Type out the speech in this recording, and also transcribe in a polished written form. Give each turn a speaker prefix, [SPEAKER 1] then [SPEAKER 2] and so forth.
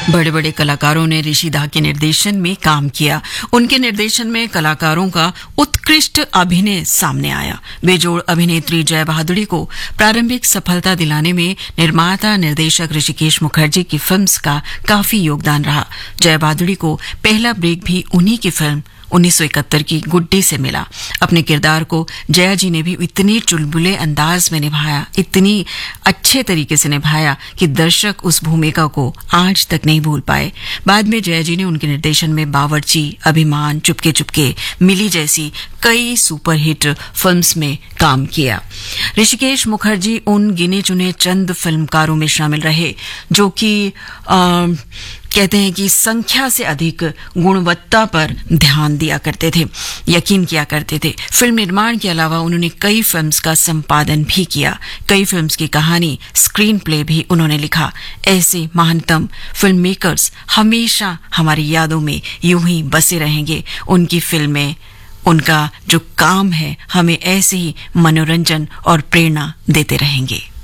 [SPEAKER 1] बड़े बड़े कलाकारों ने ऋषि दा के निर्देशन में काम किया। उनके निर्देशन में कलाकारों का उत्कृष्ट अभिनय सामने आया। बेजोड़ अभिनेत्री जया बहादुरी को प्रारंभिक सफलता दिलाने में निर्माता निर्देशक ऋषिकेश मुखर्जी की फिल्म्स का काफी योगदान रहा। जया बहादुरी को पहला ब्रेक भी उन्हीं की फिल्म 1971 की गुड्डी से मिला। अपने किरदार को जया जी ने भी इतने चुलबुले अंदाज में निभाया, इतनी अच्छे तरीके से निभाया कि दर्शक उस भूमिका को आज तक नहीं भूल पाए। बाद में जया जी ने उनके निर्देशन में बावर्ची, अभिमान, चुपके चुपके, मिली जैसी कई सुपरहिट फिल्म्स में काम किया। ऋषिकेश मुखर्जी उन गिने चुने चंद फिल्मकारों में शामिल रहे जो कि कहते हैं कि संख्या से अधिक गुणवत्ता पर ध्यान दिया करते थे, यकीन किया करते थे। फिल्म निर्माण के अलावा उन्होंने कई फिल्म्स का संपादन भी किया। कई फिल्म्स की कहानी, स्क्रीन प्ले भी उन्होंने लिखा। ऐसे महानतम फिल्म मेकर्स हमेशा हमारी यादों में यूं ही बसे रहेंगे। उनकी फिल्में, उनका जो काम है, हमें ऐसे ही मनोरंजन और प्रेरणा देते रहेंगे।